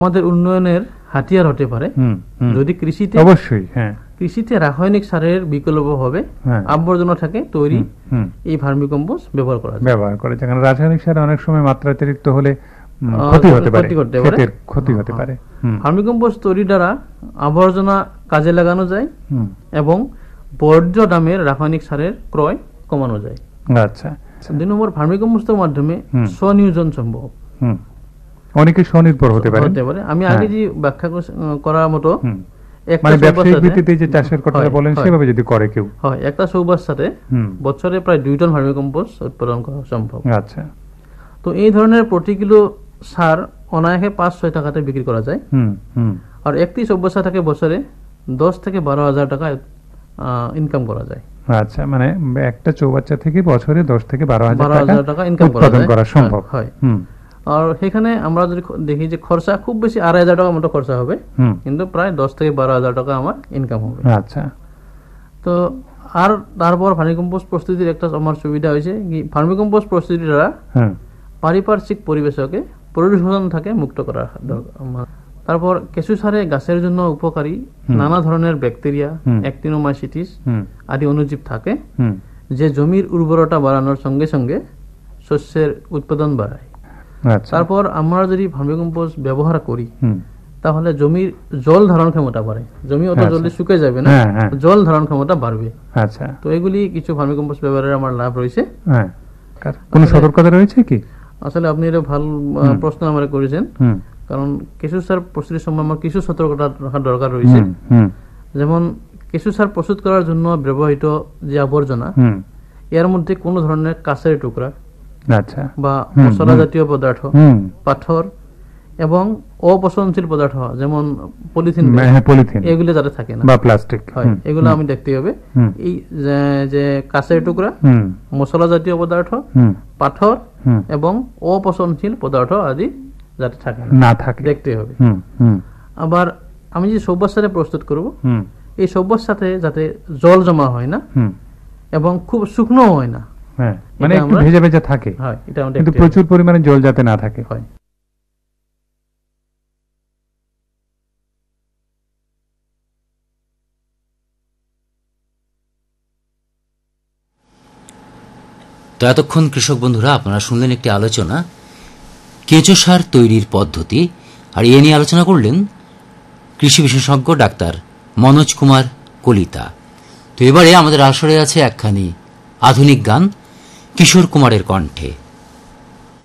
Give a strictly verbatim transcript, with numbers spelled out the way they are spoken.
আমাদের উন্নয়নের হাতিয়ার হতে পারে যদি কৃষিতে অবশ্যই হ্যাঁ কৃষিতে রাসায়নিক সারের বিকল্প হবে আবর্জনা থেকে তৈরি এই ভার্মিকম্পোস্ট ব্যবহার করা যায় ব্যবহার করা যায় কারণ রাসায়নিক সার অনেক সময় মাত্রাতিরিক্ত হলে ক্ষতি হতে পারে ক্ষতির ক্ষতি হতে পারে ভার্মিকম্পোস্ট তৈরি দ্বারা আবর্জনা কাজে লাগানো যায় এবং বর্জ্য দামের রাসায়নিক সারের ক্রয় কমানো যায়। আচ্ছা দুই নম্বর ভার্মিকম্পোস্টের মাধ্যমে স্বনিয়োজন সম্ভব। অনেকে স্বনির্ভর হতে পারে হতে পারে আমি আগে যে ব্যাখ্যা করার মতো মানে ব্যবসায়িক ভিত্তিতে যে চাষের কথা বলেন সেভাবে যদি করে কেউ হয় একটা চৌবাচ্চার সাথে বছরে প্রায় দুই টন ভার্মিকম্পোস্ট উৎপাদন করা সম্ভব। আচ্ছা তো এই ধরনের প্রতি কিলো সার অনায়াসে পাঁচ ছয় টাকাতে বিক্রি করা যায় আর একটি চৌবাচ্চা থেকে বছরে দশ থেকে বারো হাজার টাকা ইনকাম করা যায়। আচ্ছা মানে একটা চৌবাচ্চা থেকে বছরে দশ থেকে বারো হাজার টাকা ইনকাম করা সম্ভব হয়। আর সেখানে আমরা যদি দেখি যে খরচা খুব বেশি আড়াই হাজার টাকা মতো খরচা হবে কিন্তু প্রায় দশ থেকে বারো হাজার টাকা আমার ইনকাম হবে। আচ্ছা তো আর তারপর ভার্মিকম্পোস্ট প্রস্তুতির একটা আমার সুবিধা হয়েছে কি ভার্মিকম্পোস্ট প্রস্তুতির দ্বারা পারিপার্শ্বিক পরিবেশকে প্রদূষণ থেকে মুক্ত করা দরকার। তারপর কেঁচু সারে গাছের জন্য উপকারী নানা ধরনের ব্যাকটেরিয়া অ্যাক্টিনোমাইসিটিস আদি অণুজীব থাকে যে জমির উর্বরতা বাড়ানোর সঙ্গে সঙ্গে শস্যের উৎপাদন বাড়ায়। তারপর আমরা যদি ভার্মিকম্পোস্ট ব্যবহার করি তাহলে জমির জল ধারণ ক্ষমতা বাড়ে জমি অত জলদি শুকিয়ে যাবে না জল ধারণ ক্ষমতা বাড়বে। আচ্ছা তো এগুলি কিছু ভার্মিকম্পোস্ট ব্যবহারের আমার লাভ রয়েছে। কোনো সতর্কতা রয়েছে কি? আসলে আপনি এটা ভালো প্রশ্ন আমার করেছেন কারণ কেঁচু সার প্রস্তুতির সময় আমার কিছু সতর্কতা রাখার দরকার রয়েছে। যেমন কেঁচু সার প্রস্তুত করার জন্য ব্যবহৃত যে আবর্জনা এর মধ্যে কোনো ধরনের কাঁচের টুকরা আচ্ছা বা মশলা জাতীয় পদার্থ পাথর এবং অপচনশীল পদার্থ যেমন পলিথিন পলিথিন এগুলো যাতে থাকে না বা প্লাস্টিক হয় এগুলো আমি দেখতে হবে। এই যে কাঁচের টুকরা মশলা জাতীয় পদার্থ পাথর এবং অপচনশীল পদার্থ আদি যাতে থাকে না থাকে দেখতে হবে। আবার আমি যে সব্যার সাথে প্রস্তুত করব এই সব্যার সাথে যাতে জল জমা হয় না এবং খুব শুকনো হয় না মানে একটু ভেজা ভেজা থাকে কিন্তু প্রচুর পরিমাণে জল যাতে না থাকে। তো এতক্ষণ কৃষক বন্ধুরা আপনারা শুনলেন একটি আলোচনা কেঁচো সার তৈরির পদ্ধতি আর এ নিয়ে আলোচনা করলেন কৃষি বিশেষজ্ঞ ডাক্তার মনোজ কুমার কলিতা। তো এবারে আমাদের আসরে আছে একখানি আধুনিক গান কিশোর কুমারের কণ্ঠে।